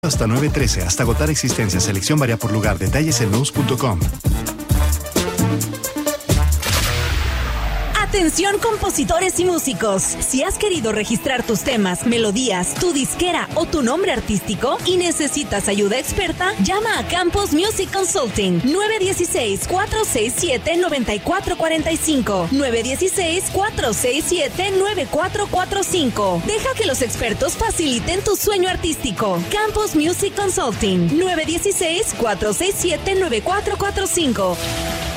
Hasta 9/13, hasta agotar existencia. Selección varía por lugar. Detalles en nous.com. Atención compositores y músicos. Si has querido registrar tus temas, melodías, tu disquera o tu nombre artístico y necesitas ayuda experta, llama a Campus Music Consulting 916-467-9445 916-467-9445. Deja que los expertos faciliten tu sueño artístico. Campus Music Consulting 916-467-9445.